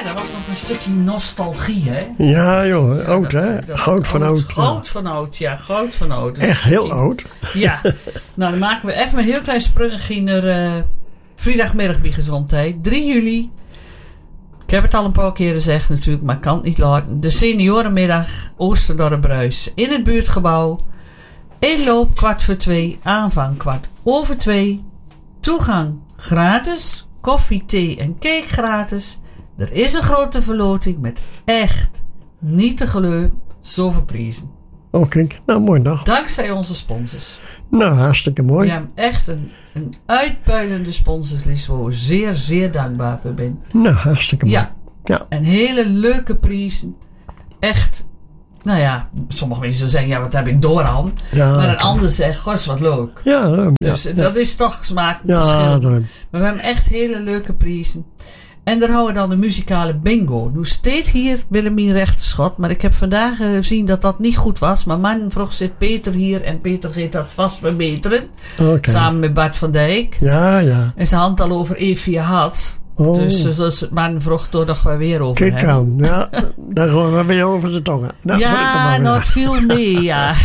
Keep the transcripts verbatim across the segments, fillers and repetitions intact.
dat was nog een stukje nostalgie, hè? Ja, joh. Ja, oud, dat, hè? Dat, goud van oud. Goud van oud, ja. Goud van oud. Echt heel oud. Ja. Nou, dan maken we even een heel klein sprongje naar uh, vrijdagmiddag bij gezondheid. drie juli. Ik heb het al een paar keer gezegd natuurlijk, maar ik kan het niet laten. De seniorenmiddag Oosterdorp-Bruis in het buurtgebouw. Inloop kwart voor twee, aanvang kwart over twee. Toegang gratis, koffie, thee en cake gratis. Er is een grote verloting met echt niet te geloven zoveel prijzen. Oh, kijk. Nou, mooi dag. Dankzij onze sponsors. Nou, hartstikke mooi. Ja, echt een, een uitpuilende sponsorslijst waar we zeer, zeer dankbaar voor zijn. Nou, hartstikke mooi. Ja, ja. En hele leuke prijzen. Echt, nou ja, sommige mensen zeggen, ja, wat heb ik door aan? Ja, maar een okay. ander zegt, goh, is wat leuk. Ja, ja, dus ja. dat is toch smaak ja, verschil. daarom. Maar we hebben echt hele leuke prijzen. En daar houden we dan de muzikale bingo. Nu steekt hier Willemien Rechterschot. Maar ik heb vandaag gezien dat dat niet goed was. Maar man vroeg zit Peter hier. En Peter gaat dat vast verbeteren. Okay. Samen met Bart van Dijk. Ja, ja. En ze had het al over Evie had. Oh. Dus, dus het man vroeg toch nog wel weer over Kijk aan. Ja, daar gaan we weer over de tongen. Nou, ja, nou het viel mee, ja.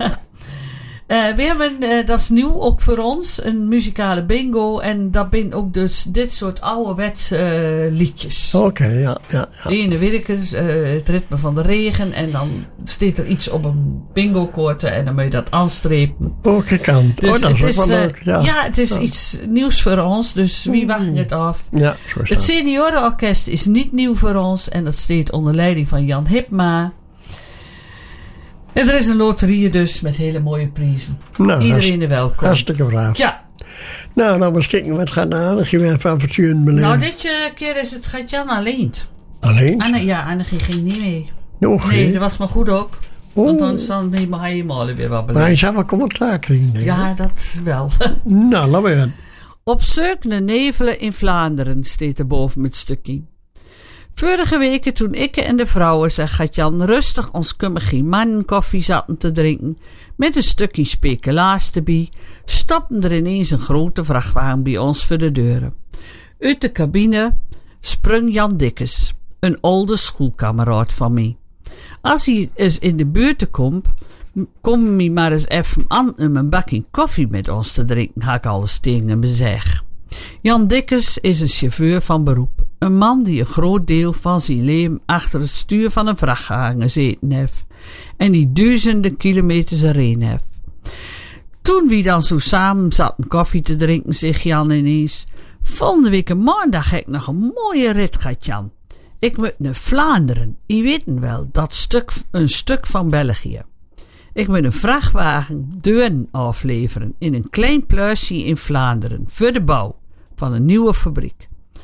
Uh, we hebben, uh, dat is nieuw ook voor ons, een muzikale bingo. En dat zijn ook dus dit soort ouderwetse uh, liedjes. Oké, okay, ja, ja, ja. Ene Willekes, uh, het ritme van de regen. En dan staat er iets op een bingo-koord en dan moet je dat aanstrepen. Oh, kijk aan. Dus oh, dat is, is ook wel uh, leuk. Ja, ja het is ja. iets nieuws voor ons, dus wie wacht het af? Ja, zo is het dat. seniorenorkest is niet nieuw voor ons en dat staat onder leiding van Jan Hipma. En er is een loterie dus met hele mooie prijzen. Nou, iedereen er welkom. Hartstikke braaf. Ja. Nou, nou eens kijken wat gaat naar Anne weer van avonturen beleven. Nou, dit uh, keer is het gaat Jan alleen. Alleen? Anne, ja, Anne ging niet mee. Nog nee, geen? dat was maar goed ook. Oh. Want dan zal hij maar helemaal weer wat beleven. Maar hij zou wel commentaar krijgen, denk ik. Ja, dat wel. Nou, laat maar gaan. Op zoek naar nevelen in Vlaanderen staat er boven met stukje. Vorige weken toen ik en de vrouwen, zegt Gatjan, rustig ons kummige man koffie zaten te drinken, met een stukje speculaas erbij, stapte er ineens een grote vrachtwagen bij ons voor de deuren. Uit de cabine sprong Jan Dikkes, een oude schoolkameraad van mij. Als hij eens in de buurt komt, kom hij maar eens even aan om een bakje koffie met ons te drinken, ga ik alles tegen hem zeg. Jan Dikkes is een chauffeur van beroep. Een man die een groot deel van zijn leven achter het stuur van een vrachtwagen gezeten heeft. En die duizenden kilometers erheen heeft. Toen we dan zo samen zaten koffie te drinken, zegt Jan ineens. Volgende week maandag heb ik nog een mooie rit gehad, Jan. Ik moet naar Vlaanderen. Je weet wel, dat stuk, een stuk van België. Ik moet een vrachtwagen deuren afleveren in een klein pluisje in Vlaanderen. Voor de bouw van een nieuwe fabriek.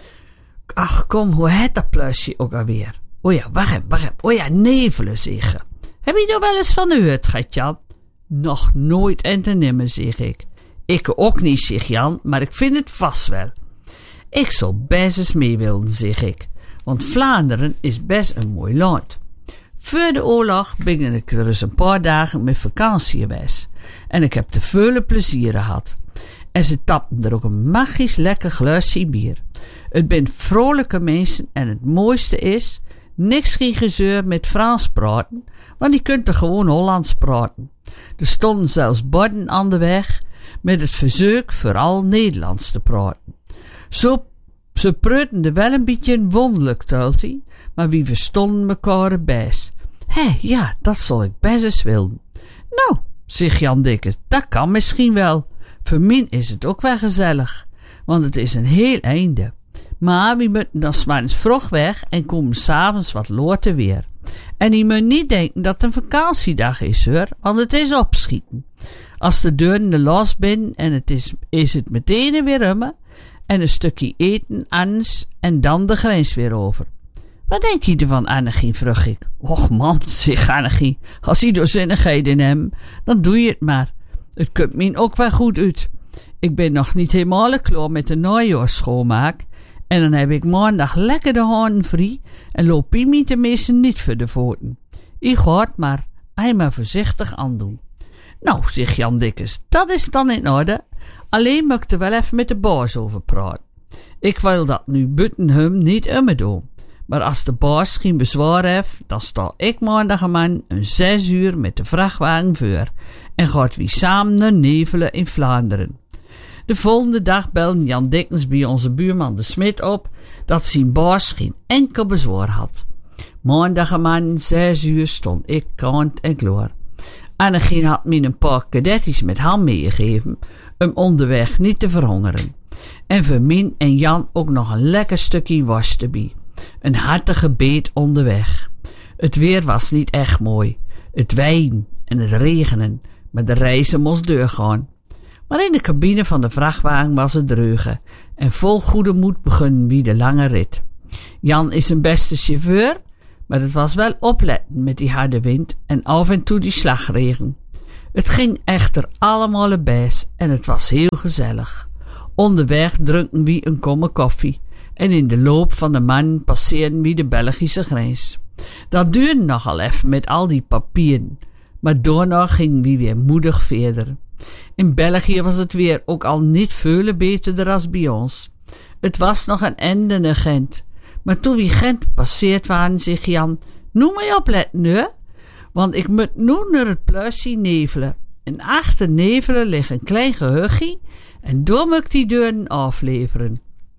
Ach kom, hoe heet dat pluisje ook alweer? O ja, wacht even, wacht even. O ja, Nevelen zeggen. Heb je er wel eens van gehoord, Gatjan? Nog nooit en te nemen, zeg ik. Ik ook niet, zeg Jan, maar ik vind het vast wel. Ik zal best eens mee willen, zeg ik. Want Vlaanderen is best een mooi land. Voor de oorlog ben ik er eens een paar dagen met vakantie geweest. En ik heb te veel plezier gehad. En ze tapten er ook een magisch lekker glaasje bier. Het zijn vrolijke mensen en het mooiste is, niks geen gezeur met Frans praten, want die kunt er gewoon Hollands praten. Er stonden zelfs borden aan de weg met het verzoek vooral Nederlands te praten. Zo, ze preuten wel een beetje wonderlijk, tultie, maar wie verstonden mekaar best. Hé, ja, dat zal ik best eens willen. Nou, zegt Jan Dikkes, dat kan misschien wel. Voor mij is het ook wel gezellig, want het is een heel einde. Maar we moeten dan 's morgens vroeg weg en komen 's avonds wat later weer. En je moet niet denken dat het een vakantiedag is, hoor, want het is opschieten. Als de deuren er los zijn en het is, is het meteen weer rummen en een stukje eten, anders en dan de grens weer over. Wat denk je ervan, Annegie, vroeg ik. Och man, zeg Annegie, als je doorzinnigheden hebt, dan doe je het maar. Het komt mij ook wel goed uit. Ik ben nog niet helemaal klaar met de najaarsschoonmaak. En dan heb ik maandag lekker de handen vrij en loop je me tenminste niet voor de voeten. Ik ga het maar eenmaal voorzichtig aandoen. Nou, zegt Jan Dikkes, dat is dan in orde. Alleen moet ik er wel even met de baas over praten. Ik wil dat nu buiten hem niet om doen. Maar als de baas geen bezwaar heeft, dan sta ik maandagman om zes uur met de vrachtwagen voor en gaat wie samen naar Nevelen in Vlaanderen. De volgende dag belde Jan Dikkens bij onze buurman de Smit op dat zijn baas geen enkel bezwaar had. Maandagman zes uur stond ik kant en klaar. Annegien had me een paar kadetties met ham meegegeven om onderweg niet te verhongeren. En voor Min en Jan ook nog een lekker stukje was erbij. Een hartige beet onderweg. Het weer was niet echt mooi. Het wijn en het regenen, maar de reizen moest doorgaan. Maar in de cabine van de vrachtwagen was het dreugen en vol goede moed begon wie de lange rit. Jan is een beste chauffeur, maar het was wel opletten met die harde wind en af en toe die slagregen. Het ging echter allemaal best en het was heel gezellig. Onderweg dronken wie een komme koffie en in de loop van de man passeerden wie de Belgische grens. Dat duurde nogal even met al die papieren, maar daarna ging wie weer moedig verder. In België was het weer ook al niet veel beter als bij ons. Het was nog een ende naar Gent, maar toen wie Gent passeerd waren, zegt Jan, noem mij opletten nu, want ik moet nu naar het pluisje Nevelen. En achter Nevelen ligt een klein gehuchtje en door moet ik die deuren afleveren.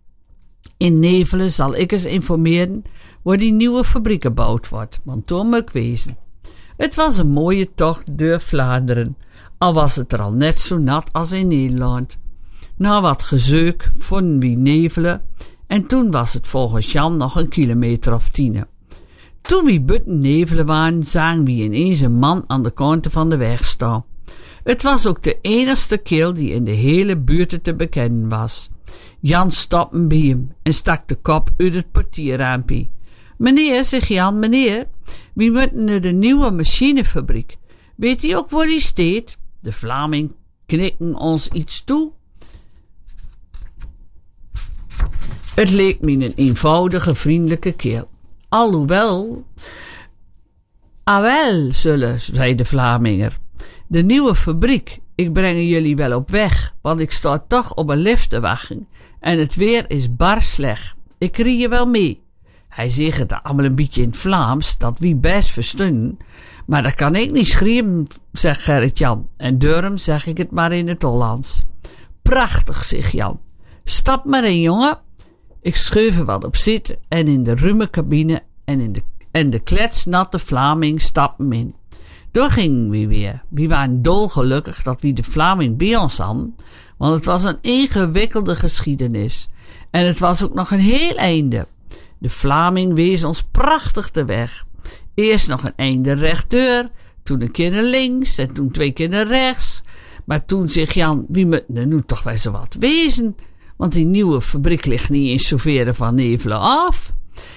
In Nevelen zal ik eens informeren waar die nieuwe fabriek gebouwd wordt, want daar moet ik wezen. Het was een mooie tocht door Vlaanderen, al was het er al net zo nat als in Nederland. Na wat gezeuk vonden we Nevelen en toen was het volgens Jan nog een kilometer of tien. Toen we buiten Nevelen waren, zagen we ineens een man aan de kanten van de weg staan. Het was ook de enigste keel die in de hele buurt te bekennen was. Jan stopte bij hem en stak de kop uit het portierraampje. Meneer, zegt Jan, meneer, we moeten naar de nieuwe machinefabriek. Weet u ook waar die staat? De Vlaming knikken ons iets toe. Het leek me een eenvoudige, vriendelijke kerel. Alhoewel, ah wel, zullen, zei de Vlaminger. De nieuwe fabriek, ik breng jullie wel op weg, want ik sta toch op een lift te wachten en het weer is bar slecht. Ik rie je wel mee. Hij zegt het allemaal een beetje in het Vlaams, dat wie best verstunnen, maar dat kan ik niet schreeuwen, zegt Gerrit-Jan, en daarom zeg ik het maar in het Hollands. Prachtig, zegt Jan. Stap maar in, jongen. Ik schuif er wat op zitten en in de ruime cabine en, in de, en de kletsnatte Vlaming stappen in. Daar gingen we weer. We waren dolgelukkig dat we de Vlaming bij ons hadden, want het was een ingewikkelde geschiedenis. En het was ook nog een heel einde. De Vlaming wees ons prachtig de weg. Eerst nog een einde rechtdoor, toen een keer naar links en toen twee keer naar rechts. Maar toen zegt Jan, wie moet er nu toch wel zo wat wezen? Want die nieuwe fabriek ligt niet eens zo ver van Nevelen af.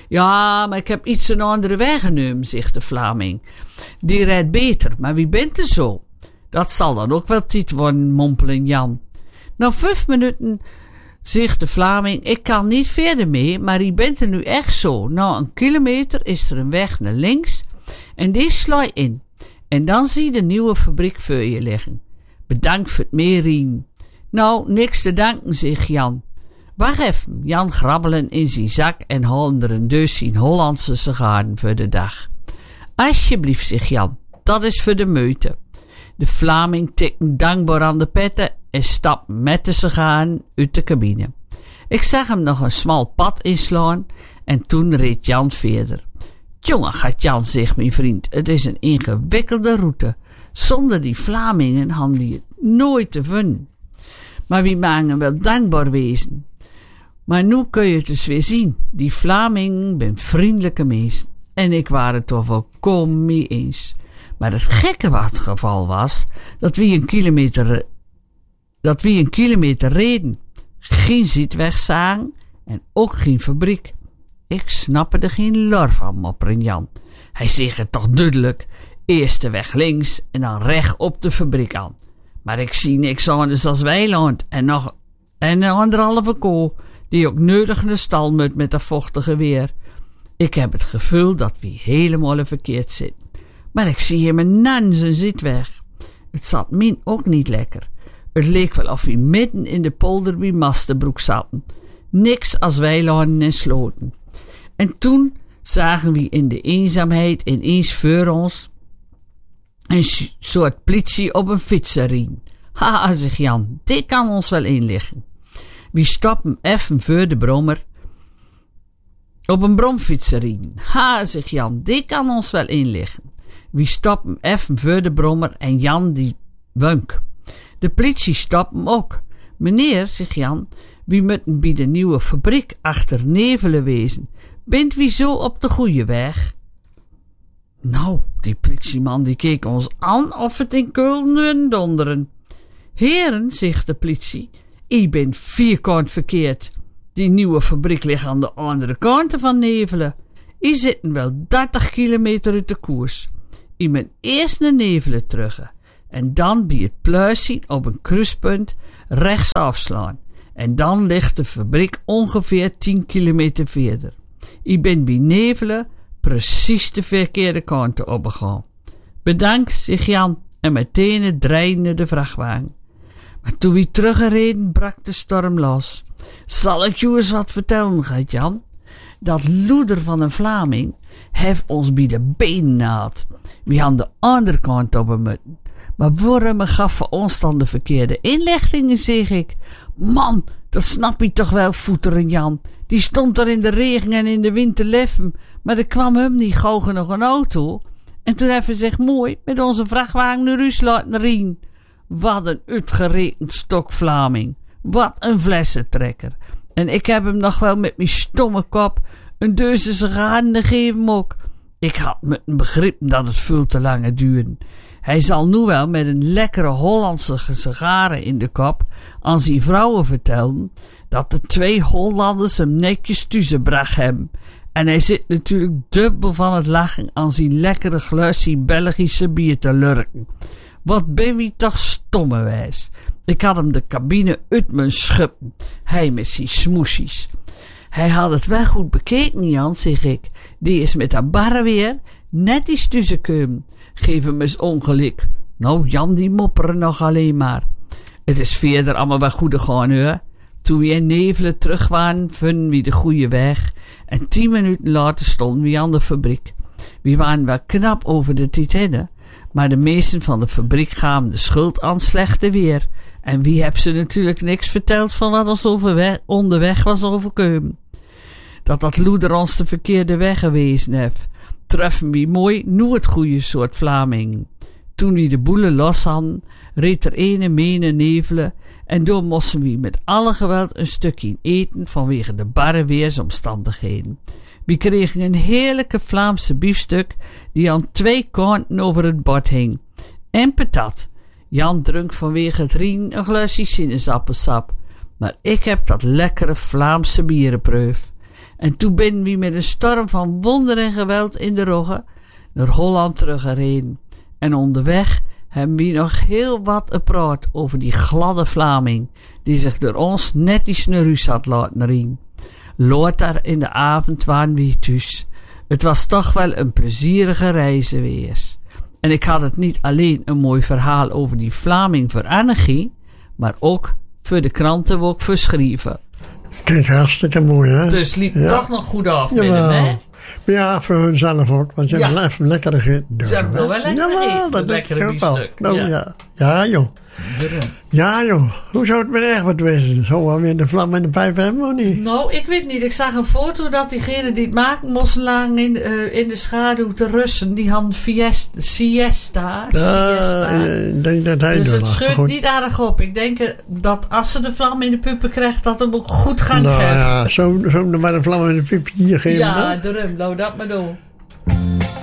Ja, maar ik heb iets een andere weg genomen, zegt de Vlaming. Die rijdt beter, maar wie bent er zo? Dat zal dan ook wel tijd worden, mompelen Jan. Na vijf minuten zegt de Vlaming, ik kan niet verder mee, maar die bent er nu echt zo. Na een kilometer is er een weg naar links en die sla je in. En dan zie je de nieuwe fabriek voor je liggen. Bedankt voor het meerien. Nou, niks te danken, zegt Jan. Wacht even, Jan grabbelen in zijn zak en halen er een dus zijn Hollandse sigaren voor de dag. Alsjeblieft, zegt Jan, dat is voor de meute. De Vlaming tikt dankbaar aan de petten en stapt met de sigaren uit de cabine. Ik zag hem nog een smal pad inslaan en toen reed Jan verder. Jongen, gaat Jan, zegt mijn vriend, het is een ingewikkelde route. Zonder die Vlamingen hadden die het nooit te vinden. Maar wie maken wel dankbaar wezen. Maar nu kun je het dus weer zien. Die Vlamingen ben vriendelijke mensen. En ik waren het toch volkomen mee eens. Maar het gekke wat het geval was, dat we een kilometer, dat we een kilometer reden. Geen zitweg zagen en ook geen fabriek. Ik snapte er geen lor van, mopperde Jan. Hij zegt het toch duidelijk. Eerst de weg links en dan recht op de fabriek aan. Maar ik zie niks anders als weiland en nog en een anderhalve koe, die ook nodig naar stal moet met dat vochtige weer. Ik heb het gevoel dat we helemaal verkeerd zitten. Maar ik zie hem een nan zijn zitweg. Het zat min ook niet lekker. Het leek wel of we midden in de polder bij Mastenbroek zaten. Niks als weilanden en sloten. En toen zagen we in de eenzaamheid ineens voor ons een soort politie op een fietserien. Haha, zegt Jan, dit kan ons wel inliggen. We stappen even voor de brommer op een bromfietserien. Ha, zegt Jan, dit kan ons wel inliggen. We stappen even voor de brommer en Jan die wunk. De politie stappen ook. Meneer, zegt Jan, we moeten bij de nieuwe fabriek achter Nevelen wezen. Bent wie zo op de goede weg? Nou, die politieman die keek ons aan of het in Keulen donderen. Heren, zegt de politie, ik ben vierkant verkeerd. Die nieuwe fabriek ligt aan de andere kant van Nevelen. I zitten wel dertig kilometer uit de koers. I moet eerst naar Nevelen terug en dan bij het pluisje op een kruispunt rechts afslaan. En dan ligt de fabriek ongeveer tien kilometer verder. I ben bij Nevelen precies de verkeerde kant opgegaan. Bedankt, zegt Jan, en meteen draaide de vrachtwagen. Maar toen we teruggereden, brak de storm los. Zal ik je eens wat vertellen, gaat Jan? Dat loeder van een Vlaming heeft ons bij de benen gehad. We hadden de andere kant op hem moeten. Maar waarom gaf ons dan de verkeerde inlichtingen, zeg ik. Man, dat snap je toch wel, voeteren Jan. Die stond er in de regen en in de wind te leffen. Maar er kwam hem niet gauw nog een auto. En toen hebben we zich mooi met onze vrachtwagen naar huis laten rijden. Wat een uitgerekend stok Vlaming. Wat een flessentrekker. En ik heb hem nog wel met mijn stomme kop een deuze sigaren gegeven ook. Ik had me begrepen dat het veel te lang duurde. Hij zal nu wel met een lekkere Hollandse sigaren in de kop aan zijn vrouwen vertellen dat de twee Hollanders hem netjes thuisgebracht hebben. En hij zit natuurlijk dubbel van het lachen aan zijn lekkere glasje Belgische bier te lurken. Wat ben wie toch stommewijs. Ik had hem de cabine uit mijn schuppen. Hij met zijn smoesjes. Hij had het wel goed bekeken, Jan, zeg ik. Die is met haar barre weer net iets tussenkomen. Geef hem eens ongeluk. Nou, Jan die mopperen nog alleen maar. Het is verder allemaal wel goed gegaan, hoor. Toen we in Nevelen terug waren, vonden we de goede weg. En tien minuten later stonden we aan de fabriek. We waren wel knap over de tijd heen, maar de meesten van de fabriek gaven de schuld aan slechte weer. En wie heeft ze natuurlijk niks verteld van wat ons overweg, onderweg was overkomen. Dat dat loeder ons de verkeerde weg gewezen heeft. Treffen we mooi nu het goede soort Vlaming. Toen we de boelen los hadden, reed er ene mee naar Nevelen en door moesten we met alle geweld een stukje eten vanwege de barre weersomstandigheden. We kregen een heerlijke Vlaamse biefstuk die aan twee kanten over het bord hing. En patat. Jan dronk vanwege het rien een glasje sinaasappelsap. Maar ik heb dat lekkere Vlaamse bierenproef. En toen ben we met een storm van wonder en geweld in de rogge naar Holland teruggereden. En onderweg hebben we nog heel wat gepraat over die gladde Vlaming, die zich door ons netjes naar huis had laten rijden. Later in de avond waren we thuis. Het was toch wel een plezierige reis geweest. En ik had het niet alleen een mooi verhaal over die Vlaming voor Annegie, maar ook voor de kranten ook verschreven. Kijk, hartstikke mooi, hè? Dus liep ja. toch nog goed af Jawel. met hem, hè? Ja, voor hunzelf ook, want ze Ja. hebben even lekker gegeten. Ze hebben wel lekker Jawel, gegeten, dat een denk ik lekkere ook wel. biefstuk. Nou, Ja. ja. Ja, joh. Ja, joh. Hoe zou het met Egbert wezen? Zou we weer de vlam in de pijp hebben, of niet? Nou, ik weet niet. Ik zag een foto dat diegene die het maken moest lagen in, uh, in de schaduw te rusten. Die hadden fiesta, siesta. siesta. Ja, ik denk dat hij Dus er het lag. scheurt Goed. niet aardig op. Ik denk eh, dat als ze de vlam in de puppen krijgt, dat hem ook goed gaan Nou geven. ja, zo, zo maar een vlam in de piep hier geven. Ja, hè? daarom. Nou, dat maar doen.